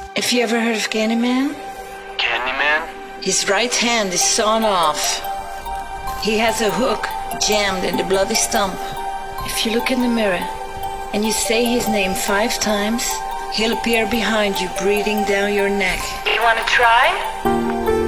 Have you ever heard of Candyman? Candyman? His right hand is sawn off. He has a hook jammed in the bloody stump. If you look in the mirror and you say his name 5 times, he'll appear behind you, breathing down your neck. You wanna try?